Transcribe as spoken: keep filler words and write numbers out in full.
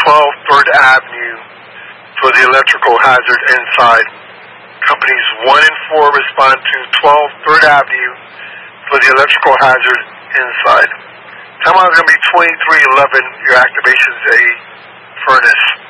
twelve third Avenue for the electrical hazard inside. Companies one and four respond to twelve third Avenue for the electrical hazard inside. Timeout is going to be twenty-three eleven. Your activation is a furnace.